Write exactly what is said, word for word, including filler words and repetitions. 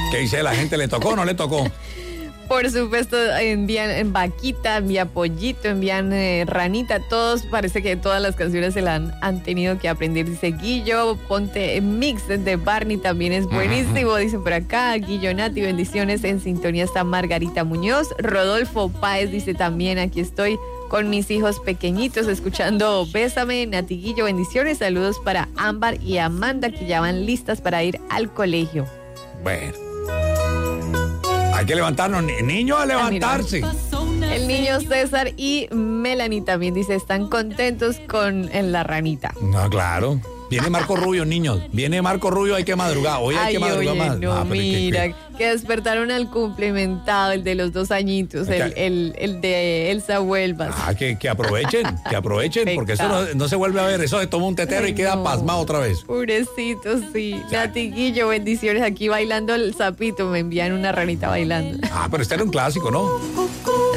¿Qué dice la gente? ¿Le tocó o no le tocó? Por supuesto, envían en vaquita, envían pollito, envían eh, ranita, todos, parece que todas las canciones se las han, han tenido que aprender. Dice Guillo, ponte mix de Barney, también es buenísimo, dice por acá. Guillo Nati, bendiciones, en sintonía está Margarita Muñoz. Rodolfo Páez dice también, aquí estoy con mis hijos pequeñitos escuchando Bésame. Nati Guillo, bendiciones, saludos para Ámbar y Amanda que ya van listas para ir al colegio. Bueno. Hay que levantarnos, niños a levantarse. El niño César y Melanie también dice, están contentos con en la ranita. No, claro. Viene Marco Rubio, niños. Viene Marco Rubio, hay que madrugar. Hoy hay Ay, que madrugar oye, más. No, Ah, mira, que, que... que despertaron al cumplimentado, el de los dos añitos, el, el, el de Elsa Huelvas. Ah, que, que aprovechen, que aprovechen, Perfecto. Porque eso no, no se vuelve a ver. Eso se toma un tetero Ay, y queda no. pasmado otra vez. Pobrecito, sí. Nati Guillo, bendiciones. Aquí bailando el sapito, me envían una ranita bailando. Ah, pero este era un clásico, ¿no?